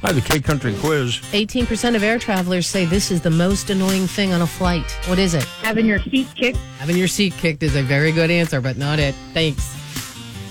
Hi, the K Country Quiz. 18% of air travelers say this is the most annoying thing on a flight. What is it? Having your seat kicked. Having your seat kicked is a very good answer, but not it. Thanks.